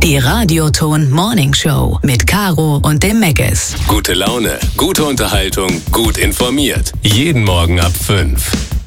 Die Radioton Morning Show mit Caro und dem Megges. Gute Laune, gute Unterhaltung, gut informiert. Jeden Morgen ab 5.